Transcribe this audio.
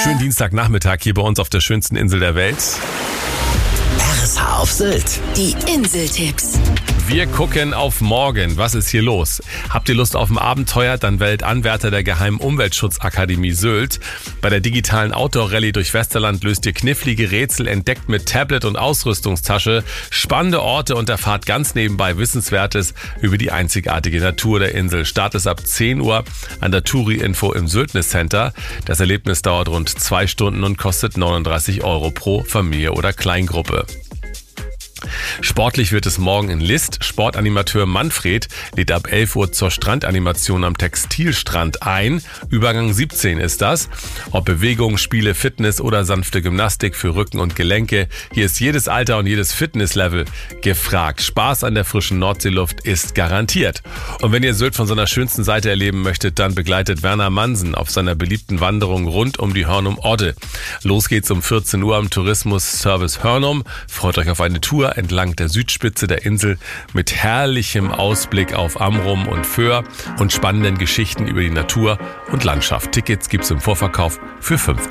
Schönen Dienstagnachmittag hier bei uns auf der schönsten Insel der Welt. RSH auf Sylt. Die Inseltipps. Wir gucken auf morgen. Was ist hier los? Habt ihr Lust auf ein Abenteuer? Dann wählt Anwärter der Geheimen Umweltschutzakademie Sylt. Bei der digitalen Outdoor-Rallye durch Westerland löst ihr knifflige Rätsel, entdeckt mit Tablet und Ausrüstungstasche spannende Orte und erfahrt ganz nebenbei Wissenswertes über die einzigartige Natur der Insel. Start ist ab 10 Uhr an der Touri-Info im Syltnis Center. Das Erlebnis dauert rund 2 Stunden und kostet 39 € pro Familie oder Kleingruppe. Sportlich wird es morgen in List. Sportanimateur Manfred lädt ab 11 Uhr zur Strandanimation am Textilstrand ein. Übergang 17 ist das. Ob Bewegung, Spiele, Fitness oder sanfte Gymnastik für Rücken und Gelenke. Hier ist jedes Alter und jedes Fitnesslevel gefragt. Spaß an der frischen Nordseeluft ist garantiert. Und wenn ihr Sylt von seiner schönsten Seite erleben möchtet, dann begleitet Werner Mansen auf seiner beliebten Wanderung rund um die Hörnum Odde. Los geht's um 14 Uhr am Tourismusservice Hörnum. Freut euch auf eine Tour entlang der Südspitze der Insel mit herrlichem Ausblick auf Amrum und Föhr und spannenden Geschichten über die Natur und Landschaft. Tickets gibt's im Vorverkauf für 5